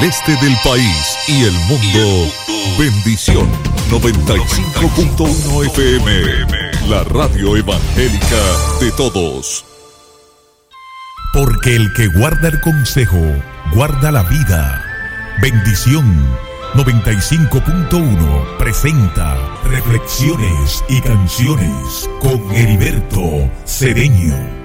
el este del país y el mundo. Bendición 95.1 FM, la radio evangélica de todos. Porque el que guarda el consejo, guarda la vida. Bendición 95.1 presenta Reflexiones y Canciones con Heriberto Cedeño.